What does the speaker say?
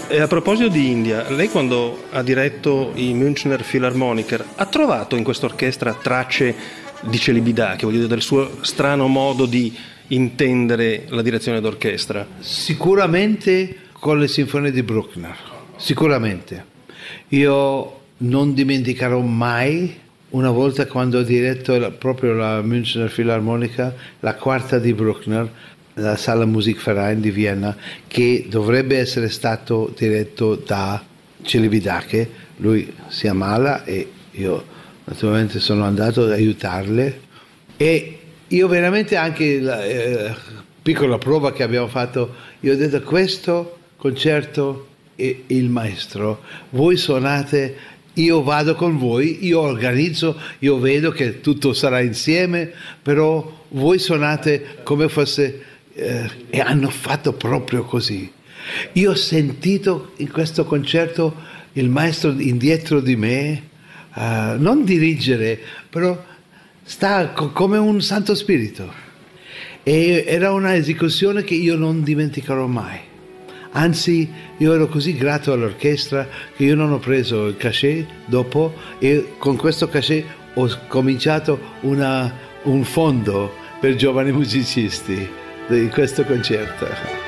E a proposito di India, lei quando ha diretto i Münchner Philharmoniker ha trovato in questa orchestra tracce di Celibidache, voglio dire, del suo strano modo di intendere la direzione d'orchestra? Sicuramente con le sinfonie di Bruckner, sicuramente. Io non dimenticherò mai una volta quando ho diretto proprio la Münchner Philharmonica, la quarta di Bruckner, la Sala Musikverein di Vienna, che dovrebbe essere stato diretto da Celibidache. Lui si ammala e io naturalmente sono andato ad aiutarle, e io veramente anche la piccola prova che abbiamo fatto, io ho detto: questo concerto è il maestro, voi suonate, io vado con voi, io organizzo, io vedo che tutto sarà insieme, però voi suonate come fosse... e hanno fatto proprio così. Io ho sentito in questo concerto il maestro indietro di me, non dirigere, però sta come un Santo Spirito, e era una esecuzione che io non dimenticherò mai. Anzi, io ero così grato all'orchestra che io non ho preso il cachet dopo, e con questo cachet ho cominciato un fondo per giovani musicisti di questo concerto.